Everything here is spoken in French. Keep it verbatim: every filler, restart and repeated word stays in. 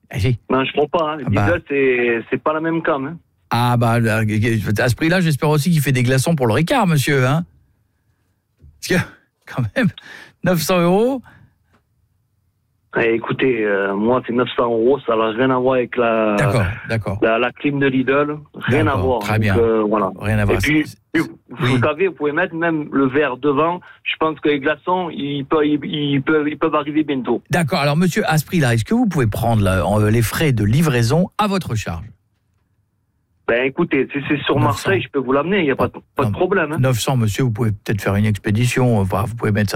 Eh, si. Non, je crois pas. Hein. Le Ah bah. diesel, c'est, c'est pas la même cam. Hein. Ah bah, à ce prix-là, j'espère aussi qu'il fait des glaçons pour le Ricard, monsieur. Hein, parce que, quand même, neuf cents euros. Eh, écoutez, euh, moi, c'est neuf cents euros, ça n'a rien à voir avec la, D'accord, d'accord. la, la clim de Lidl. Rien D'accord, à voir. très Donc, bien. euh, voilà. Rien à voir. Et puis, C'est- vous oui. savez, vous pouvez mettre même le verre devant. Je pense que les glaçons, ils peuvent, ils, ils peuvent, ils peuvent arriver bientôt. D'accord. Alors, monsieur, à ce prix-là, est-ce que vous pouvez prendre là, en- les frais de livraison à votre charge? Ben, écoutez, si c'est sur neuf cents. Marseille, je peux vous l'amener, il n'y a pas, de- pas Non, de problème. Hein. neuf cents, monsieur, vous pouvez peut-être faire une expédition. Enfin, vous pouvez mettre ça